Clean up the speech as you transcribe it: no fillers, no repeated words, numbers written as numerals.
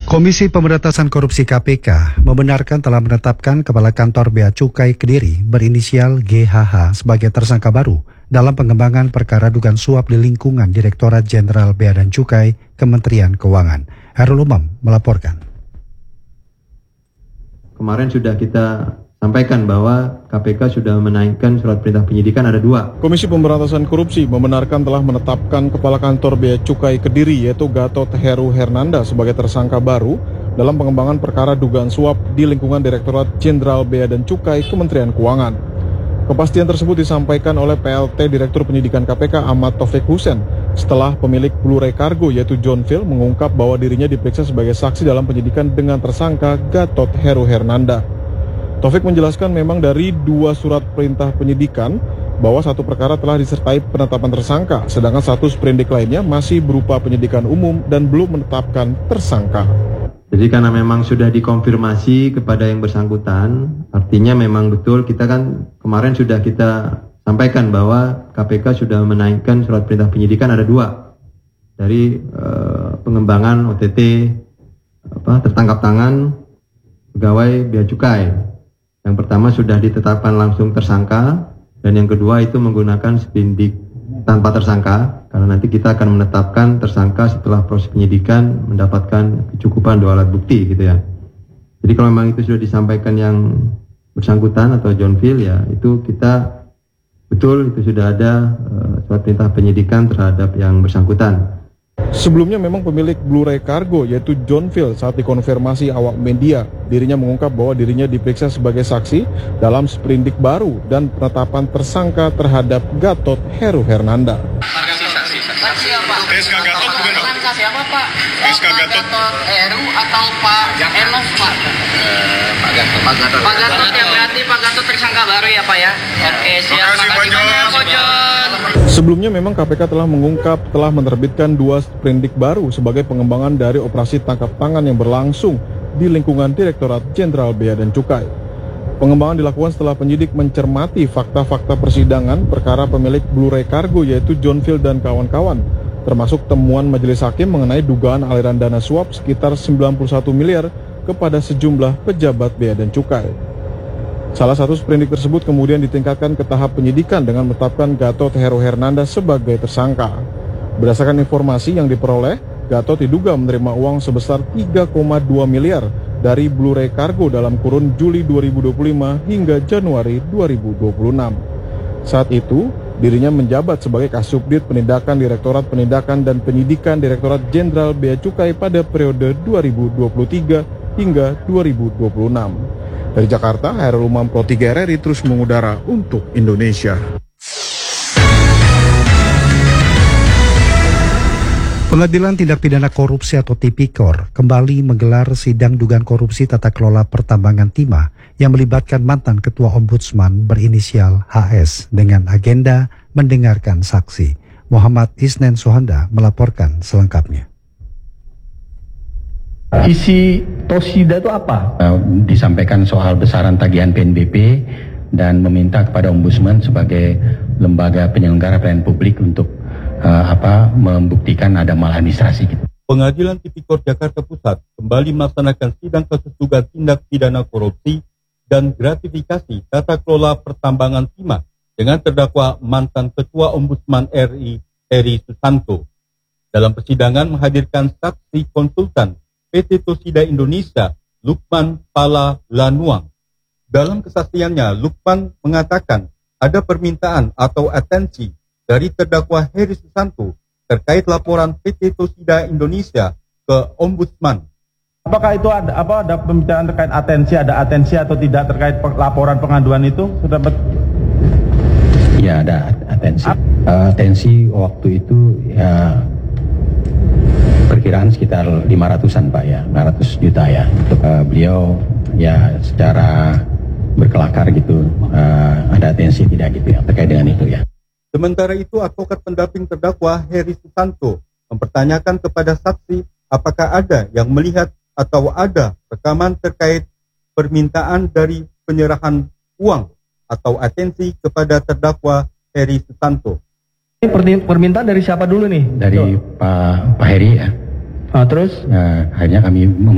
Komisi Pemberantasan Korupsi KPK membenarkan telah menetapkan Kepala Kantor Bea Cukai Kediri berinisial GHH sebagai tersangka baru dalam pengembangan perkara dugaan suap di lingkungan Direktorat Jenderal Bea dan Cukai Kementerian Keuangan. Hairul Umam melaporkan. Kemarin sudah kita sampaikan bahwa KPK sudah menaikkan surat perintah penyidikan ada 2. Komisi Pemberantasan Korupsi membenarkan telah menetapkan Kepala Kantor Bea Cukai Kediri yaitu Gatot Heru Hernanda sebagai tersangka baru dalam pengembangan perkara dugaan suap di lingkungan Direktorat Jenderal Bea dan Cukai Kementerian Keuangan. Kepastian tersebut disampaikan oleh PLT Direktur Penyidikan KPK Ahmad Taufik Husein setelah pemilik Blu-ray Cargo yaitu John Phil mengungkap bahwa dirinya diperiksa sebagai saksi dalam penyidikan dengan tersangka Gatot Heru Hernanda. Taufik menjelaskan memang dari 2 surat perintah penyidikan bahwa satu perkara telah disertai penetapan tersangka, sedangkan satu sprindik lainnya masih berupa penyidikan umum dan belum menetapkan tersangka. Jadi karena memang sudah dikonfirmasi kepada yang bersangkutan, artinya memang betul kita kan kemarin sudah kita sampaikan bahwa KPK sudah menaikkan surat perintah penyidikan ada 2 dari pengembangan OTT tertangkap tangan pegawai bea cukai. Yang pertama sudah ditetapkan langsung tersangka dan yang kedua itu menggunakan sprindik tanpa tersangka karena nanti kita akan menetapkan tersangka setelah proses penyidikan mendapatkan kecukupan 2 alat bukti gitu ya. Jadi kalau memang itu sudah disampaikan yang bersangkutan atau John Phil ya itu kita betul itu sudah ada surat perintah penyidikan terhadap yang bersangkutan. Sebelumnya memang pemilik Blu-ray Cargo yaitu John Phil saat dikonfirmasi awak media, dirinya mengungkap bahwa dirinya diperiksa sebagai saksi dalam sprindik baru dan penetapan tersangka terhadap Gatot Heru Hernanda. Saksi apa? SK Gatot bukan Pak? Tersangka siapa Pak? SK Gatot Heru atau Pak Enos Pak? Pak Gatot yang berarti Pak Gatot tersangka baru ya Pak ya? Oke siap. Makasih Pak John. Sebelumnya memang KPK telah mengungkap telah menerbitkan 2 sprindik baru sebagai pengembangan dari operasi tangkap tangan yang berlangsung di lingkungan Direktorat Jenderal Bea dan Cukai. Pengembangan dilakukan setelah penyidik mencermati fakta-fakta persidangan perkara pemilik Blu-ray Cargo yaitu John Phil dan kawan-kawan, termasuk temuan majelis hakim mengenai dugaan aliran dana suap sekitar 91 miliar kepada sejumlah pejabat bea dan cukai. Salah satu sprindik tersebut kemudian ditingkatkan ke tahap penyidikan dengan menetapkan Gatot Heru Hernanda sebagai tersangka. Berdasarkan informasi yang diperoleh, Gatot diduga menerima uang sebesar 3,2 miliar dari Blu-ray Cargo dalam kurun Juli 2025 hingga Januari 2026. Saat itu, dirinya menjabat sebagai Kasubdit Penindakan Direktorat Penindakan dan Penyidikan Direktorat Jenderal Bea Cukai pada periode 2023 hingga 2026. Dari Jakarta, Hairul Umam Pro 3 RRI terus mengudara untuk Indonesia. Pengadilan Tindak Pidana Korupsi atau Tipikor kembali menggelar sidang dugaan korupsi tata kelola pertambangan timah yang melibatkan mantan Ketua Ombudsman berinisial HS dengan agenda mendengarkan saksi. Muhammad Isnen Sohanda melaporkan selengkapnya. Isi Tosida itu apa? Disampaikan soal besaran tagihan PNBP dan meminta kepada Ombudsman sebagai lembaga penyelenggara pelayanan publik untuk membuktikan ada maladministrasi gitu. Pengadilan Tipikor Jakarta Pusat kembali melaksanakan sidang kasus dugaan tindak pidana korupsi dan gratifikasi tata kelola pertambangan timah dengan terdakwa mantan Ketua Ombudsman RI Heri Susanto. Dalam persidangan menghadirkan saksi konsultan PT Tosida Indonesia, Lukman Pala Lanuang. Dalam kesaksiannya, Lukman mengatakan ada permintaan atau atensi dari terdakwa Heri Susanto terkait laporan PT Tosida Indonesia ke Ombudsman. Apakah itu ada permintaan terkait ada atensi atau tidak terkait laporan pengaduan itu? Sudah Ya, ada atensi. Atensi waktu itu ya perkiraan sekitar 500-an Pak ya, 500 juta ya. Untuk beliau ya secara berkelakar gitu, ada atensi tidak gitu yang terkait dengan itu ya. Sementara itu advokat pendamping terdakwa Heri Susanto mempertanyakan kepada saksi apakah ada yang melihat atau ada rekaman terkait permintaan dari penyerahan uang atau atensi kepada terdakwa Heri Susanto. Ini permintaan dari siapa dulu nih? Dari Pak Heri ya. Terus? Akhirnya kami